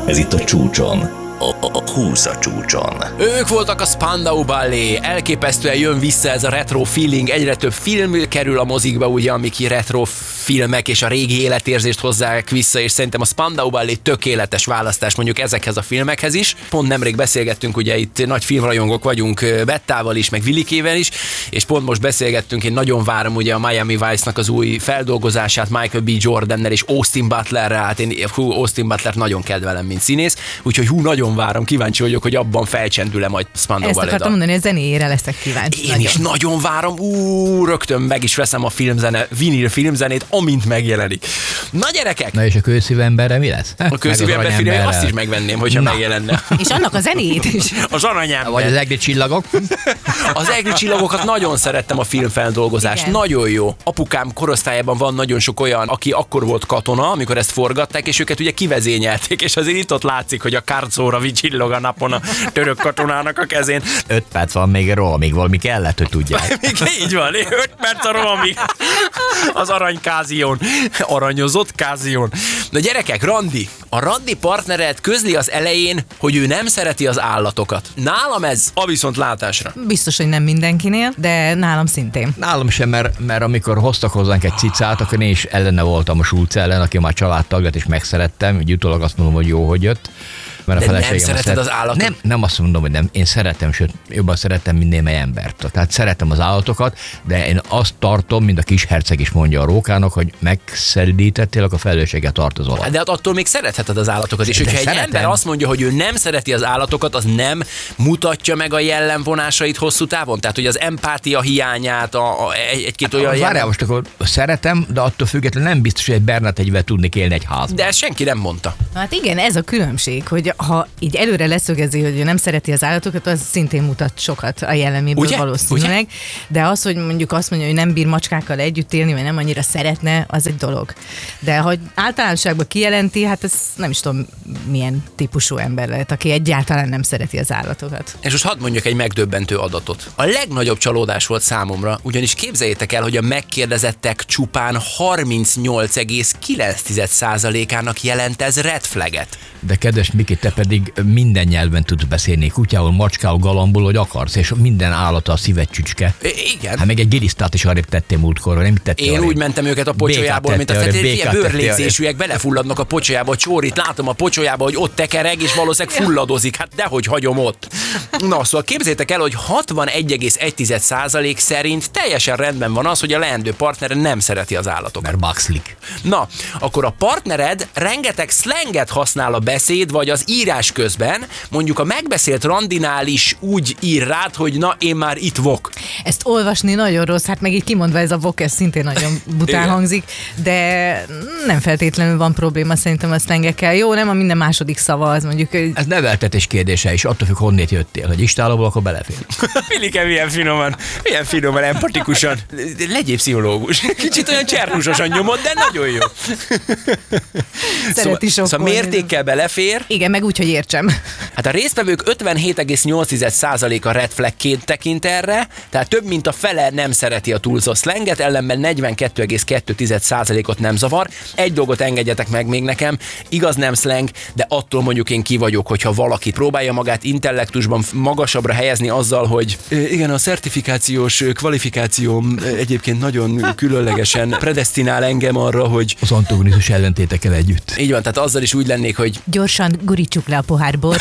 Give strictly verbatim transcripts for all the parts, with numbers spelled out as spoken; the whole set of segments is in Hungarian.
Ez itt a Csúcson. A, a, a húsz a csúcson. Ők voltak a Spandau Ballet. Elképesztően jön vissza ez a retro feeling. Egyre több film kerül a mozikba, ugye, amik retro filmek és a régi életérzést hozzák vissza, és szerintem a Spandau Ballet tökéletes választás mondjuk ezekhez a filmekhez is. Pont nemrég beszélgettünk, ugye itt nagy filmrajongók vagyunk Bettával is, meg Vilikével is, és pont most beszélgettünk, én nagyon várom ugye a Miami Vice-nak az új feldolgozását Michael B. Jordannel és Austin Butlerrel. Hát én hú, Austin Butlert nagyon kedvelem, mint színész, úgyhogy hú, nagyon várom, kíváncsi vagyok, hogy abban felcsendül-e majd Spandau Ballet. Ezt akartam mondani, a zenéjére leszek kíváncsi. Én nagyon. is nagyon várom, ú, rögtön meg is veszem a filmzene, vinil filmzenét, amint megjelenik. Na gyerekek! Na és a kőszívemberre mi lesz? A kőszívember filmje, azt is megvenném, hogyha Na. megjelenne. És annak a zenét is. Az aranyember. Vagy az egri csillagok? Az egri csillagokat nagyon szerettem, a filmfeldolgozást. Igen. Nagyon jó. Apukám korosztályában van nagyon sok olyan, aki akkor volt katona, amikor ezt forgatták, és őket ugye kivezényelték, és azért itt ott látszik, hogy a kárcóra vicsillog a napon a török katonának a kezén. Öt perc van még rohamig, valami kellett, hogy tudják. Még így van, öt perc a rohamig. Az aranykázión. Aranyozott kázión. Na gyerekek, randi. A randi partnered közli az elején, hogy ő nem szereti az állatokat. Nálam ez a viszontlátásra. Biztos, hogy nem mindenkinél, de nálam szintén. Nálam sem, mert, mert amikor hoztak hozzánk egy cicát, akkor én is ellene voltam a Schulz ellen, aki már családtag lett, és megszerettem, úgy utólag azt mondom, hogy jó, hogy jött. Mert De a nem feleségem szereted szeret... az állatot? Nem, nem azt mondom, hogy nem. Én szeretem, sőt, jobban szeretem, mint némely embert. Tehát szeretem az állatokat, de én azt tartom, mint a kis herceg is mondja a rókának, hogy megszelítettél, akkor a felelősséget tartozol. De attól még szeretheted az állatokat, és De hogyha egy szeretem. ember azt mondja, hogy ő nem szereti az állatokat, az nem mutatja meg a jellemvonásait hosszú távon? Tehát, hogy az empátia hiányát, a, a, egy, egy-két olyan Várjál, jellem... most akkor szeretem, de attól függetlenül nem biztos, hogy egy Bernát egyvel tudnék élni egy házban. De ezt senki nem mondta. Hát igen, ez a különbség, hogy ha így előre leszögezi, hogy ő nem szereti az állatokat, az szintén mutat sokat a jelleméből Ugye? valószínűleg. Ugye? De az, hogy mondjuk azt mondja, hogy nem bír macskákkal együtt élni, vagy nem annyira szeretne, az egy dolog. De hogy általánosságban kijelenti, hát ez nem is tudom, milyen típusú ember lehet, aki egyáltalán nem szereti az állatokat. És most hadd mondjak egy megdöbbentő adatot. A legnagyobb csalódás volt számomra, ugyanis képzeljétek el, hogy a megkérdezettek csupán harmincnyolc egész kilenc százalékának jelent ez red flaget. De kedves Miki, te pedig minden nyelven tudsz beszélni, kutyául, macskául, galambul, hogy akarsz, és minden állata a szíved csücske. I- igen. Hát meg egy gilisztát is arrébb tettél múltkor, nem tettél Én arrébb. úgy mentem őket a pocsolyából, mint Békát azt tettél ilyen arrébb, békát bőrlégzésűek, belefulladnak a pocsolyába, a csórit látom a pocsolyába, hogy ott tekereg, és valószínűleg fulladozik. Hát dehogy hagyom ott. Na, szóval képzeljétek el, hogy hatvanegy egész egy százalék szerint teljesen rendben van az, hogy a leendő partnere nem szereti az állatokat. Mert baxlik. Na, akkor a partnered rengeteg szlenget használ a beszéd vagy az írás közben, mondjuk a megbeszélt randinál is úgy ír rád, hogy na, én már itt vok. Ezt olvasni nagyon rossz, hát meg így kimondva ez a vok, ez szintén nagyon bután Igen. hangzik, de nem feltétlenül van probléma szerintem a szlengekkel. Jó, nem a minden második szava az mondjuk. Ez neveltetés kérdése is, attól függ, honnét jöttél, hogy istálóból, akkor belefér. Filike, milyen finoman, milyen finoman, empatikusan. Legyél pszichológus. Kicsit olyan csernusosan nyomod, de nagyon jó. Szereti szóval, szóval sokkolni. mértékkel belefér. Igen, meg úgy, hogy értsem. Hát a résztvevők ötvenhét egész nyolc százaléka red flagként tekint erre, tehát több mint a fele nem szereti a túlzott szlenget, ellenben negyvenkettő egész kettő százalékot nem zavar. Egy dolgot engedjetek meg még nekem, igaz nem szleng, de attól mondjuk én ki vagyok, hogyha valaki próbálja magát intellektusban magasabbra helyezni azzal, hogy igen, a szertifikációs kvalifikációm egyébként nagyon különlegesen predesztinál engem arra, hogy Az antagonisztus ellentétekkel együtt. így van, tehát azzal is úgy lennék, hogy Gyorsan gurítsuk le a pohár bort.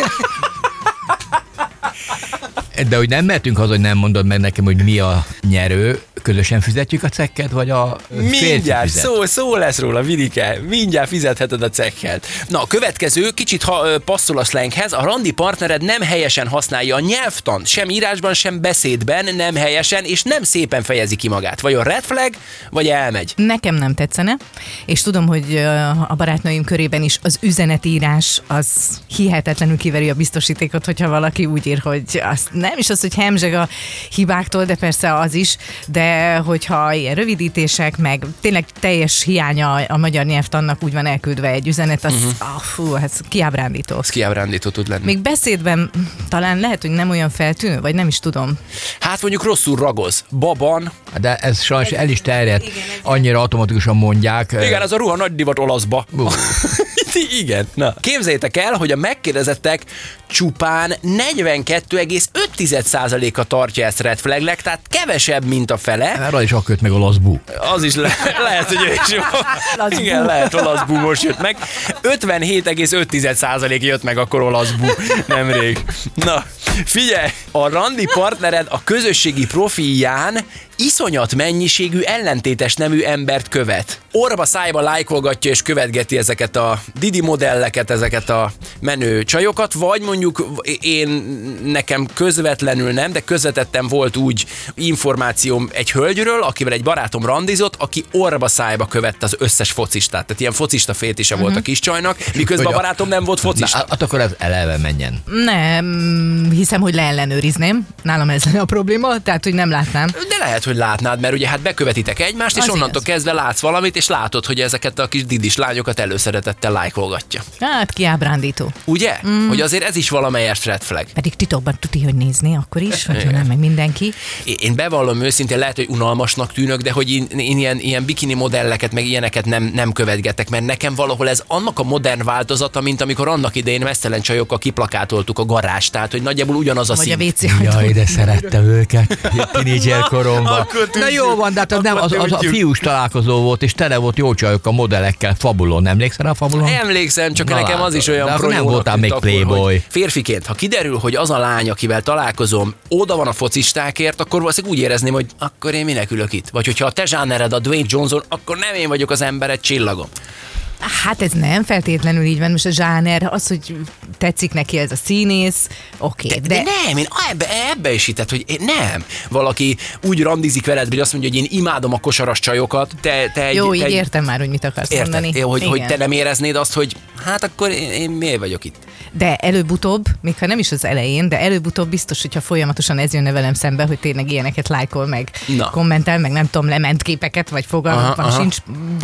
De hogy nem mehetünk haza, hogy nem mondod meg nekem, hogy mi a nyerő, közösen fizetjük a cekket, vagy a férfi mindjárt, fizet? szó, szó lesz róla, Vidike, mindjárt fizetheted a cekket. Na, a következő, kicsit ha, ö, passzol a slanghez, a randi partnered nem helyesen használja a nyelvtant, sem írásban, sem beszédben, nem helyesen, és nem szépen fejezi ki magát. Vajon red flag, vagy elmegy? Nekem nem tetszene, és tudom, hogy a barátnőim körében is az üzenetírás az hihetetlenül kiveri a biztosítékot, hogyha valaki úgy ír, hogy azt nem is az, hogy hemzseg a hibáktól, de persze az is, de hogyha ilyen rövidítések, meg tényleg teljes hiánya a magyar nyelvtannak úgy van elküldve egy üzenet, az, uh-huh. ah, fú, ez kiábrándító. Ez kiábrándító tud lenni. Még beszédben talán lehet, hogy nem olyan feltűnő, vagy nem is tudom. Hát mondjuk rosszul ragoz. Baban. De ez sajnos el is terjedt, annyira automatikusan mondják. Igen, ez a ruha nagy divat olaszba. Igen. Na, képzeljétek el, hogy a megkérdezettek csupán negyvenkettő egész öt százaléka tartja ezt red flagnek, tehát kevesebb, mint a fele. Erre is akkor jött meg olasz bú. Az is le- lehet, hogy ő is Olasz igen, bú. lehet, olasz bú most jött meg. ötvenhét egész öt százalék jött meg akkor olasz bú nemrég. Na, figyelj, a randi partnered a közösségi profilján iszonyat mennyiségű ellentétes nemű embert követ. Orba szájba lájkolgatja és követgeti ezeket a Didi modelleket, ezeket a menő csajokat, vagy mondjuk én nekem közvetlenül nem, de közvetettem volt úgy információm egy hölgyről, akivel egy barátom randizott, aki orba szájba követte az összes focistát. Tehát ilyen focista fétise volt a kis csajnak, miközben a Hogy a- barátom nem volt focista. Na, hát akkor ez eleve menjen. Nem, hiszem, hogy leellenőrizném. Nálam ez lenne a probléma, tehát, hogy nem látnám. De lehet, hogy látnád, mert ugye hát bekövetitek egymást, és Az onnantól igaz. kezdve látsz valamit, és látod, hogy ezeket a kis didis lányokat előszeretettel lájkolgatja. Hát kiábrándító. Ugye? Mm. Hogy azért ez is valamelyest red flag. Pedig titokban tuti, hogy nézni akkor is, hogyha nem meg mindenki. Én bevallom őszintén, lehet, hogy unalmasnak tűnök, de hogy én, én ilyen, ilyen bikini modelleket, meg ilyeneket nem, nem követgetek, mert nekem valahol ez annak a modern változata, mint amikor annak idején mesztelen csajokkal kiplakátoltuk a garást, tehát hogy nagyjából ugyanaz a Vagy a szint. vé cé ajtó. Jaj, de szerettem őket, tínédzser koromban. Akkor Na jó van, de hát az, nem, az, az a tudjuk. fiús találkozó volt, és tele volt jó csajok a modellekkel, Fabulon. Emlékszel a Fabulon? Emlékszem, csak Na nekem az látod, is olyan de akkor nem projónak voltál tűnt még akkor, playboy. hogy Férfiként, ha kiderül, hogy az a lány, akivel találkozom, oda van a focistákért, akkor valószínűleg úgy érezném, hogy akkor én minek ülök itt. Vagy hogyha a te zsánered a Dwayne Johnson, akkor nem én vagyok az embered csillagom. Hát ez nem feltétlenül így van, most a zsáner, az, hogy tetszik neki ez a színész, oké, okay, De, de, de nem, én ebbe, ebbe is hittem, hogy én nem. Valaki úgy randizik veled, hogy azt mondja, hogy én imádom a kosaras csajokat, te, te egy, jó, te így egy, értem már, hogy mit akarsz érted, mondani. hogy, hogy Igen. te nem éreznéd azt, hogy hát akkor én, én miért vagyok itt? De előbb-utóbb, még ha nem is az elején, de előbb-utóbb biztos, hogyha folyamatosan ez jönne velem szembe, hogy tényleg ilyeneket lájkol meg, Na. kommentel, meg nem tudom, lement képeket, vagy fogalmam Aha, aha. sincs,